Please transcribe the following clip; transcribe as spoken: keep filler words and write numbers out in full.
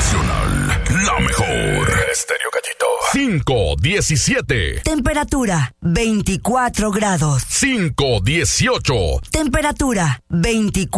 Nacional, la mejor. Estéreo Gallito. cinco diecisiete. Temperatura veinticuatro grados. cinco dieciocho. Temperatura veinticuatro